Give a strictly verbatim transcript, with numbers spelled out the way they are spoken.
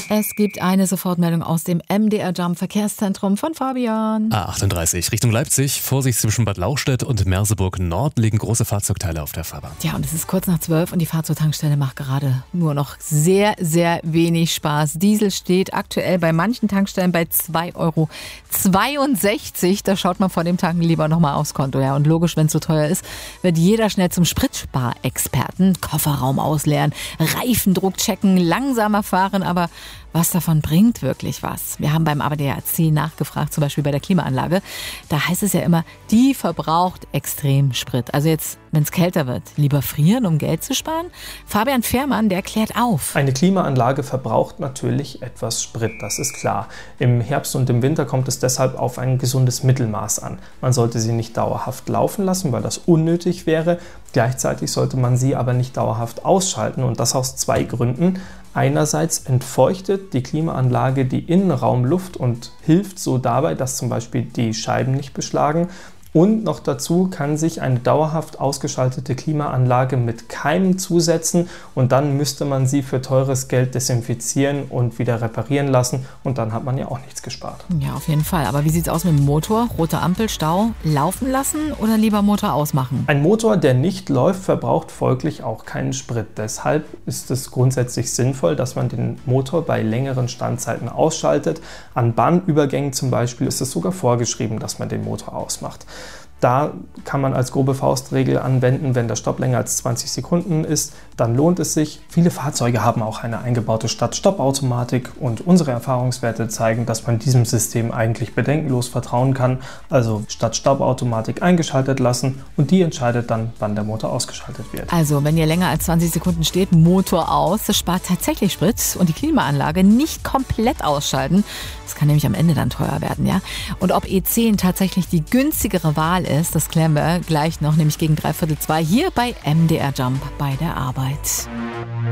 Es gibt eine Sofortmeldung aus dem M D R Jump Verkehrszentrum von Fabian. A achtunddreißig Richtung Leipzig. Vorsicht zwischen Bad Lauchstädt und Merseburg Nord liegen große Fahrzeugteile auf der Fahrbahn. Ja, und es ist kurz nach zwölf und die Fahrt zur Tankstelle macht gerade nur noch sehr, sehr wenig Spaß. Diesel steht aktuell bei manchen Tankstellen bei zwei Euro zweiundsechzig. Da schaut man vor dem Tanken lieber nochmal aufs Konto. Ja, und logisch, wenn es so teuer ist, wird jeder schnell zum Spritsparexperten. Kofferraum ausleeren, Reifendruck checken, langsamer fahren, aber was davon bringt wirklich was? Wir haben beim A D A C nachgefragt, zum Beispiel bei der Klimaanlage. Da heißt es ja immer, die verbraucht extrem Sprit. Also jetzt, wenn es kälter wird, lieber frieren, um Geld zu sparen? Fabian Fehrmann, der klärt auf. Eine Klimaanlage verbraucht natürlich etwas Sprit, das ist klar. Im Herbst und im Winter kommt es deshalb auf ein gesundes Mittelmaß an. Man sollte sie nicht dauerhaft laufen lassen, weil das unnötig wäre. Gleichzeitig sollte man sie aber nicht dauerhaft ausschalten, und das aus zwei Gründen. Einerseits entfeuchtet die Klimaanlage die Innenraumluft und hilft so dabei, dass zum Beispiel die Scheiben nicht beschlagen. Und noch dazu kann sich eine dauerhaft ausgeschaltete Klimaanlage mit Keimen zusetzen, und dann müsste man sie für teures Geld desinfizieren und wieder reparieren lassen, und dann hat man ja auch nichts gespart. Ja, auf jeden Fall. Aber wie sieht es aus mit dem Motor? Rote Ampel, Stau, laufen lassen oder lieber Motor ausmachen? Ein Motor, der nicht läuft, verbraucht folglich auch keinen Sprit. Deshalb ist es grundsätzlich sinnvoll, dass man den Motor bei längeren Standzeiten ausschaltet. An Bahnübergängen zum Beispiel ist es sogar vorgeschrieben, dass man den Motor ausmacht. Da kann man als grobe Faustregel anwenden, wenn der Stopp länger als zwanzig Sekunden ist, dann lohnt es sich. Viele Fahrzeuge haben auch eine eingebaute Start-Stopp-Automatik, und unsere Erfahrungswerte zeigen, dass man diesem System eigentlich bedenkenlos vertrauen kann. Also Start-Stopp-Automatik eingeschaltet lassen, und die entscheidet dann, wann der Motor ausgeschaltet wird. Also, wenn ihr länger als zwanzig Sekunden steht, Motor aus, das spart tatsächlich Sprit, und die Klimaanlage nicht komplett ausschalten. Das kann nämlich am Ende dann teuer werden, ja. Und ob E zehn tatsächlich die günstigere Wahl ist, das klären wir gleich noch, nämlich gegen dreiviertel zwei hier bei M D R Jump bei der Arbeit.